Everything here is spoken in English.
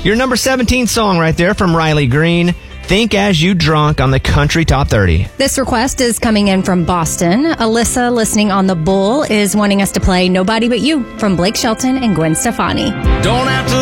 Your number 17 song right there from Riley Green, Think As You Drunk on the Country Top 30. This request is coming in from Boston. Alyssa, listening on the Bull, is wanting us to play Nobody But You from Blake Shelton and Gwen Stefani. Don't have to